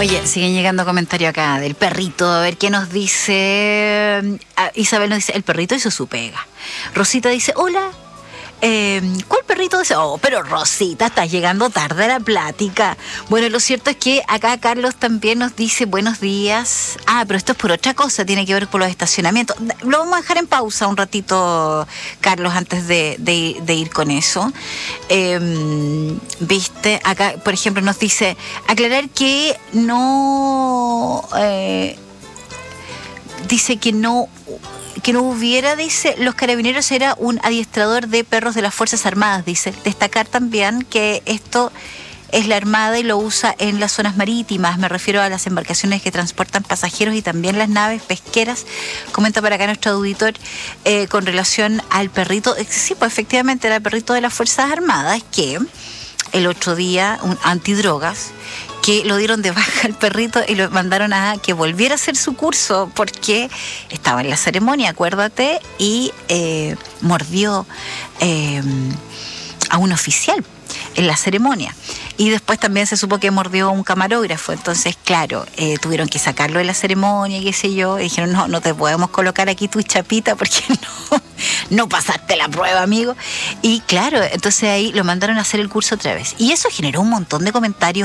Oye, siguen llegando comentarios acá del perrito, a ver qué nos dice. Isabel nos dice, el perrito hizo su pega. Rosita dice, hola. ¿Cuál perrito dice? Oh, pero Rosita, estás llegando tarde a la plática. Bueno, lo cierto es que acá Carlos también nos dice buenos días. Pero esto es por otra cosa, tiene que ver con los estacionamientos. Lo vamos a dejar en pausa un ratito, Carlos, antes de ir con eso. Viste, acá, por ejemplo, nos dice, aclarar que no... dice que no hubiera, dice, los carabineros era un adiestrador de perros de las Fuerzas Armadas, dice. Destacar también que esto es la Armada y lo usa en las zonas marítimas, me refiero a las embarcaciones que transportan pasajeros y también las naves pesqueras. Comenta para acá nuestro auditor con relación al perrito. Sí, pues efectivamente era el perrito de las Fuerzas Armadas que el otro día, un antidrogas, que lo dieron de baja al perrito y lo mandaron a que volviera a hacer su curso porque estaba en la ceremonia, acuérdate, y mordió a un oficial en la ceremonia. Y después también se supo que mordió a un camarógrafo. Entonces, claro, tuvieron que sacarlo de la ceremonia y qué sé yo. Y dijeron, no te podemos colocar aquí tu chapita porque no pasaste la prueba, amigo. Y claro, entonces ahí lo mandaron a hacer el curso otra vez. Y eso generó un montón de comentarios